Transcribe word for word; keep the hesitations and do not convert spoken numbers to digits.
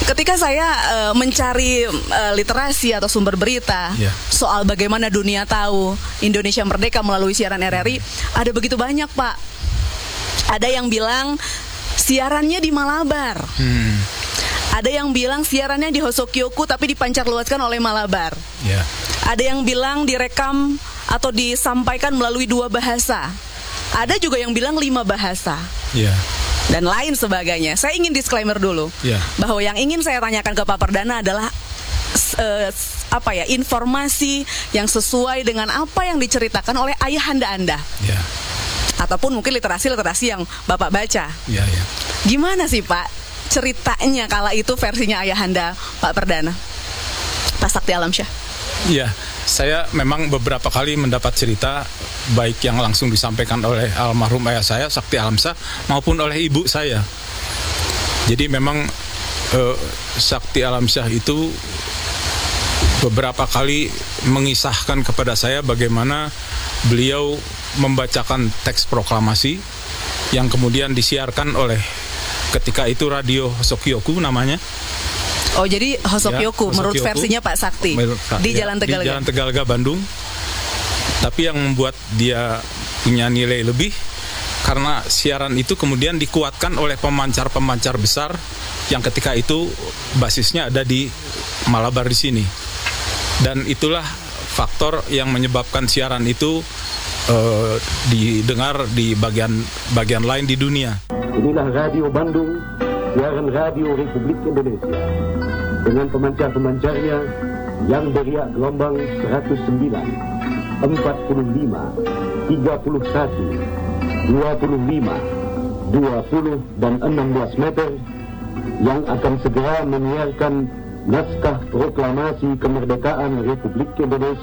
ketika saya uh, mencari uh, literasi atau sumber berita yeah. soal bagaimana dunia tahu Indonesia merdeka melalui siaran R R I, ada begitu banyak, Pak. Ada yang bilang siarannya di Malabar. Hmm. Ada yang bilang siarannya di Hosokyoku tapi dipancarluaskan oleh Malabar. Yeah. Ada yang bilang direkam atau disampaikan melalui dua bahasa. Ada juga yang bilang lima bahasa. Yeah. Dan lain sebagainya. Saya ingin disclaimer dulu yeah. bahwa yang ingin saya tanyakan ke Pak Perdana adalah uh, apa ya informasi yang sesuai dengan apa yang diceritakan oleh ayahanda Anda, yeah. ataupun mungkin literasi-literasi yang Bapak baca. Yeah, yeah. Gimana sih Pak ceritanya kala itu versinya ayahanda Pak Perdana, Pak Sakti Alamsyah? Iya, saya memang beberapa kali mendapat cerita baik yang langsung disampaikan oleh almarhum ayah saya Sakti Alamsyah maupun oleh ibu saya. Jadi memang eh, Sakti Alamsyah itu beberapa kali mengisahkan kepada saya bagaimana beliau membacakan teks proklamasi yang kemudian disiarkan oleh ketika itu radio Hosokyoku namanya. Oh, jadi Hosokyoku, ya, menurut versinya Pak Sakti menurut, di ya, Jalan Tegalega. Di Jalan Tegalega, Bandung. Tapi yang membuat dia punya nilai lebih karena siaran itu kemudian dikuatkan oleh pemancar-pemancar besar yang ketika itu basisnya ada di Malabar di sini. Dan itulah faktor yang menyebabkan siaran itu uh, didengar di bagian-bagian lain di dunia. Inilah Radio Bandung, siaran radio Republik Indonesia, dengan pemancar-pemancarnya yang beriak gelombang seratus sembilan, empat puluh lima, tiga puluh satu, dua puluh lima, dua puluh, dan enam belas meter, yang akan segera menyiarkan naskah proklamasi kemerdekaan Republik Indonesia